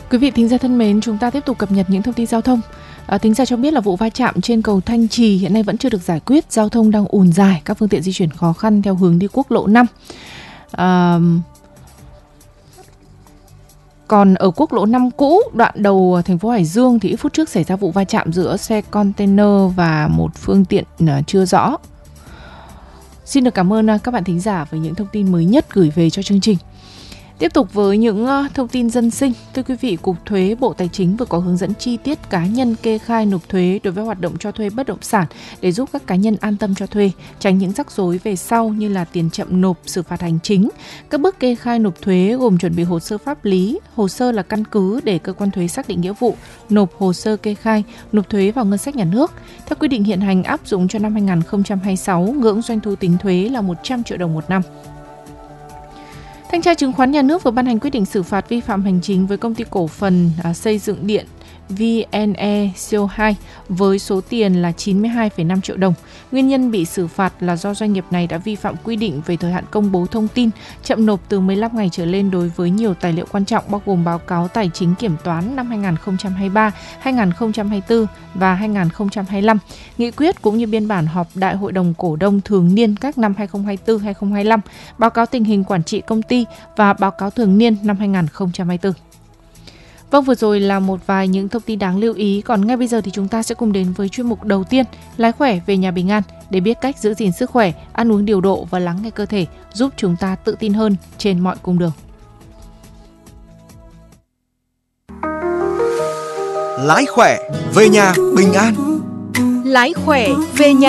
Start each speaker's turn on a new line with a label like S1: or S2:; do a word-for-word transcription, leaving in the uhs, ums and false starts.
S1: Quý vị thính giả thân mến, chúng ta tiếp tục cập nhật những thông tin giao thông. À, thính giả cho biết là vụ va chạm trên cầu Thanh Trì hiện nay vẫn chưa được giải quyết, giao thông đang ùn dài, các phương tiện di chuyển khó khăn theo hướng đi quốc lộ năm. À, Còn ở quốc lộ năm cũ, đoạn đầu thành phố Hải Dương thì ít phút trước xảy ra vụ va chạm giữa xe container và một phương tiện chưa rõ. Xin được cảm ơn các bạn thính giả với những thông tin mới nhất gửi về cho chương trình. Tiếp tục với những thông tin dân sinh. Thưa quý vị, Cục Thuế Bộ Tài chính vừa có hướng dẫn chi tiết cá nhân kê khai nộp thuế đối với hoạt động cho thuê bất động sản để giúp các cá nhân an tâm cho thuê, tránh những rắc rối về sau như là tiền chậm nộp, xử phạt hành chính. Các bước kê khai nộp thuế gồm chuẩn bị hồ sơ pháp lý. Hồ sơ là căn cứ để cơ quan thuế xác định nghĩa vụ, nộp hồ sơ kê khai, nộp thuế vào ngân sách nhà nước. Theo quy định hiện hành áp dụng cho năm hai không hai sáu, ngưỡng doanh thu tính thuế là một trăm triệu đồng một năm. Thanh tra Chứng khoán Nhà nước vừa ban hành quyết định xử phạt vi phạm hành chính với công ty cổ phần à, xây dựng điện vê en e xê o hai với số tiền là chín mươi hai phẩy năm triệu đồng. Nguyên nhân bị xử phạt là do doanh nghiệp này đã vi phạm quy định về thời hạn công bố thông tin, chậm nộp từ mười lăm ngày trở lên đối với nhiều tài liệu quan trọng bao gồm báo cáo tài chính kiểm toán năm hai không hai ba, hai không hai tư và hai không hai lăm, nghị quyết cũng như biên bản họp Đại hội đồng cổ đông thường niên các năm hai không hai tư hai không hai lăm, báo cáo tình hình quản trị công ty và báo cáo thường niên năm hai không hai tư. Vâng, vừa rồi là một vài những thông tin đáng lưu ý. Còn ngay bây giờ thì chúng ta sẽ cùng đến với chuyên mục đầu tiên, Lái khỏe về nhà bình an, để biết cách giữ gìn sức khỏe, ăn uống điều độ và lắng nghe cơ thể, giúp chúng ta tự tin hơn trên mọi cung đường.
S2: Lái khỏe về nhà bình an.
S3: Lái khỏe về nhà